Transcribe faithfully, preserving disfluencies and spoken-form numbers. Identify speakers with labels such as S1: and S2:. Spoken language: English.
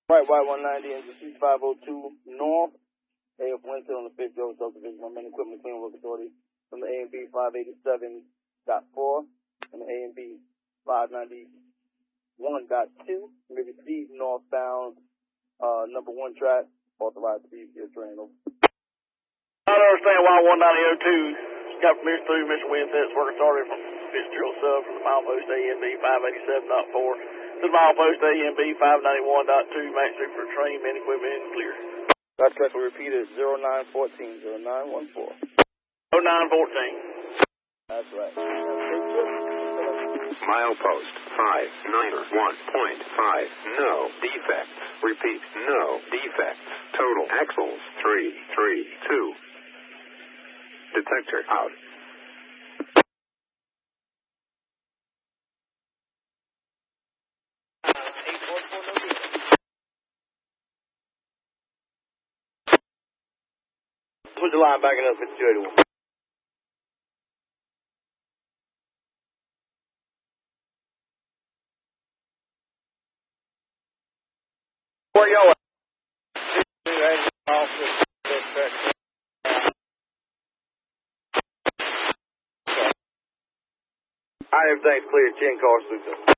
S1: Right, Y one ninety into C five oh two North. A F Winston on the fifth Road Subdivision on Main Equipment Clean Work Authority from the A and B five eighty-seven point four and the A and B five ninety-one point two. We received northbound uh, number one track, authorized speed here, train over.
S2: I don't understand why one ninety oh two got permission through Mister Winston's work authority from Fitzgerald Sub from the milepost A and B five eighty-seven point four to the milepost A and B five ninety-one point two, Main Street for train, main equipment, and clear.
S1: That's correct. We repeat it, zero nine one four, zero nine one four.
S2: oh nine fourteen.
S1: That's right.
S3: Milepost five ninety-one point five, no defects. Repeat, no defects. Total axles three three two. Detector out.
S1: Put the line backing up, fifty-two eighty-one.
S2: Where y'all at?
S1: All right, everything's clear. ten cars through.